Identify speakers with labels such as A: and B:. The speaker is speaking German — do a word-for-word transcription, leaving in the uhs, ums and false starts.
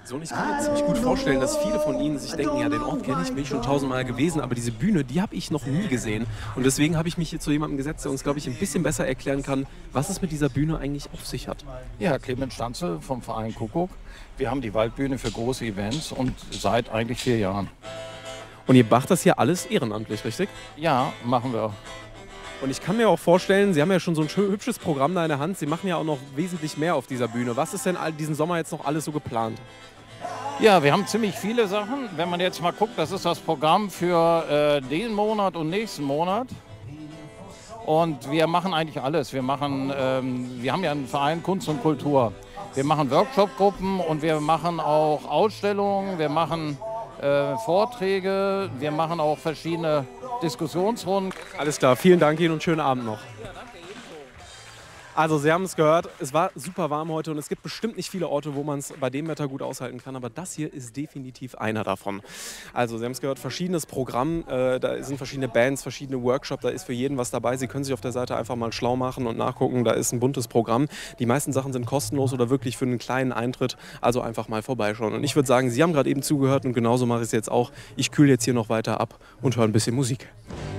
A: So, und ich kann mir ziemlich gut vorstellen, dass viele von Ihnen sich denken, ja, den Ort kenne ich, bin ich schon tausendmal gewesen, aber diese Bühne, die habe ich noch nie gesehen. Und deswegen habe ich mich hier zu jemandem gesetzt, der uns, glaube ich, ein bisschen besser erklären kann, was es mit dieser Bühne eigentlich auf sich hat.
B: Ja, Clemens Stanze vom Verein Kuckuck. Wir haben die Waldbühne für große Events und seit eigentlich vier Jahren.
A: Und ihr macht das hier alles ehrenamtlich, richtig?
B: Ja, machen wir.
A: Und ich kann mir auch vorstellen, Sie haben ja schon so ein schön hübsches Programm da in der Hand, Sie machen ja auch noch wesentlich mehr auf dieser Bühne. Was ist denn all diesen Sommer jetzt noch alles so geplant?
B: Ja, wir haben ziemlich viele Sachen. Wenn man jetzt mal guckt, das ist das Programm für äh, den Monat und nächsten Monat. Und wir machen eigentlich alles. Wir machen, ähm, wir haben ja einen Verein Kunst und Kultur. Wir machen Workshop-Gruppen und wir machen auch Ausstellungen, wir machen äh, Vorträge, wir machen auch verschiedene Diskussionsrunden.
A: Alles klar, vielen Dank Ihnen und schönen Abend noch. Also Sie haben es gehört, es war super warm heute und es gibt bestimmt nicht viele Orte, wo man es bei dem Wetter gut aushalten kann, aber das hier ist definitiv einer davon. Also Sie haben es gehört, verschiedenes Programm, äh, da sind verschiedene Bands, verschiedene Workshops, da ist für jeden was dabei. Sie können sich auf der Seite einfach mal schlau machen und nachgucken, da ist ein buntes Programm. Die meisten Sachen sind kostenlos oder wirklich für einen kleinen Eintritt, also einfach mal vorbeischauen. Und ich würde sagen, Sie haben gerade eben zugehört und genauso mache ich es jetzt auch. Ich kühle jetzt hier noch weiter ab und höre ein bisschen Musik.